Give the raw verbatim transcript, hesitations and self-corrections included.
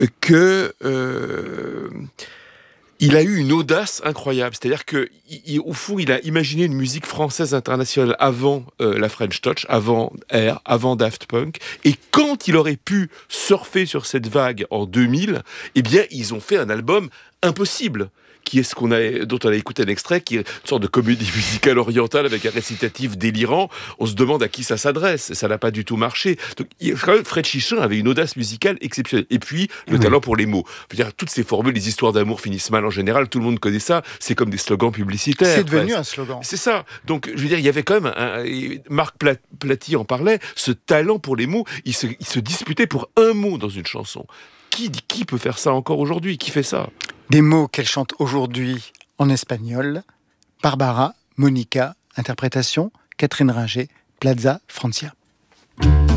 que euh, il a eu une audace incroyable. C'est-à-dire que, il, au fond, il a imaginé une musique française internationale avant euh, la French Touch, avant Air, avant Daft Punk. Et quand il aurait pu surfer sur cette vague en deux mille, eh bien, ils ont fait un album impossible. Qui est ce qu'on a, dont on a écouté un extrait, qui est une sorte de comédie musicale orientale avec un récitatif délirant. On se demande à qui ça s'adresse, et ça n'a pas du tout marché. Donc, il, quand même, Fred Chichin avait une audace musicale exceptionnelle. Et puis, le Oui. talent pour les mots. Je veux dire, toutes ces formules, les histoires d'amour finissent mal en général, tout le monde connaît ça. C'est comme des slogans publicitaires. C'est devenu presque. un slogan. C'est ça. Donc, je veux dire, il y avait quand même, un, un, Marc Plat, Platy en parlait, ce talent pour les mots. Il se, il se disputait pour un mot dans une chanson. Qui, qui peut faire ça encore aujourd'hui? Qui fait ça? Des mots qu'elle chante aujourd'hui en espagnol. Barbara, Monica, interprétation, Catherine Ringer, Plaza, Francia.